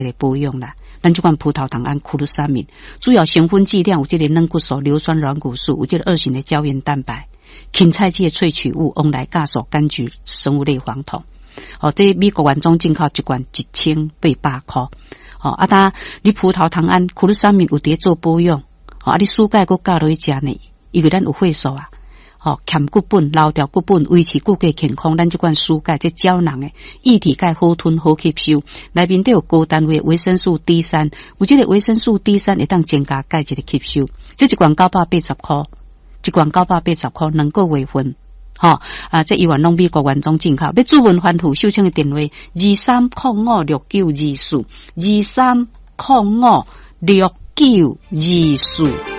的保养啦。咱这款葡萄糖胺、库鲁沙敏，主要成分剂量有这个软骨素、硫酸软骨素，有这个2型的胶原蛋白、芹菜剂的萃取物、翁来酵素、柑橘生物类黄酮。这美国原装进口一罐1800块。当你葡萄糖胺、库鲁沙敏有伫做保养，你蔬钙佮加落去食呢，因为咱有血素啊。欠骨本、老掉骨本，维持骨骼健康。咱这款蔬钙，这胶囊诶，液体钙好吞好吸收，内面都有高单位维生素 D3，有这个维生素 D3会当增加钙质的吸收。这一罐980块，一罐980块，2个月份。这伊原拢美国原装进口。要主文番户秀清的电话23056924，23056924。